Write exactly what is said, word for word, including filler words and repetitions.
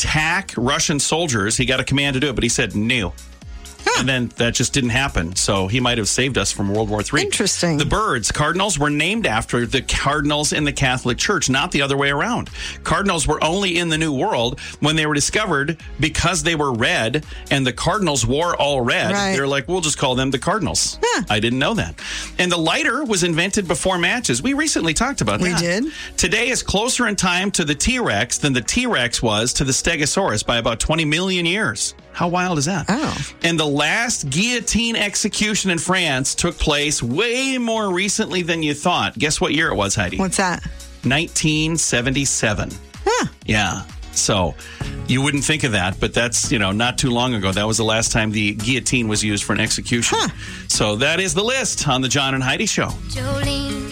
attack Russian soldiers. He got a command to do it, but he said no. Huh. And then that just didn't happen. So he might have saved us from World War Three. Interesting. The birds, cardinals, were named after the cardinals in the Catholic Church, not the other way around. Cardinals were only in the New World when they were discovered because they were red, and the cardinals wore all red. Right. They're like, we'll just call them the cardinals. Huh. I didn't know that. And the lighter was invented before matches. We recently talked about We that. did. Today is closer in time to the T-Rex than the T-Rex was to the Stegosaurus by about twenty million years. How wild is that? Oh. And the last guillotine execution in France took place way more recently than you thought. Guess what year it was, Heidi? What's that? nineteen seventy-seven. Huh. Yeah. So you wouldn't think of that, but that's, you know, not too long ago. That was the last time the guillotine was used for an execution. Huh. So that is the list on the John and Heidi Show. Jolene.